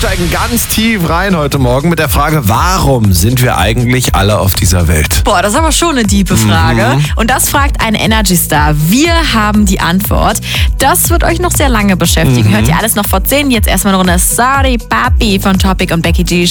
steigen ganz tief rein heute Morgen mit der Frage, warum sind wir eigentlich alle auf dieser Welt? Boah, das ist aber schon eine tiefe Frage. Und das fragt ein Energy Star. Wir haben die Antwort. Das wird euch noch sehr lange beschäftigen. Hört ihr alles noch vor 10? Jetzt erstmal eine Runde Sorry Papi von Topic und Becky G.